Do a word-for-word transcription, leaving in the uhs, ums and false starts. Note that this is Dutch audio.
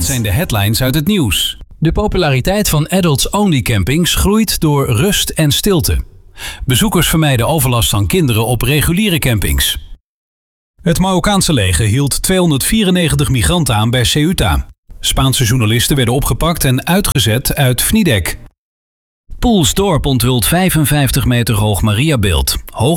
zijn de headlines uit het nieuws. De populariteit van adults-only campings groeit door rust en stilte. Bezoekers vermijden overlast van kinderen op reguliere campings. Het Marokkaanse leger hield tweehonderdvierennegentig migranten aan bij Ceuta. Spaanse journalisten werden opgepakt en uitgezet uit Vnidek. Poelsdorp onthult vijfenvijftig meter hoog Mariabeeld. Hoog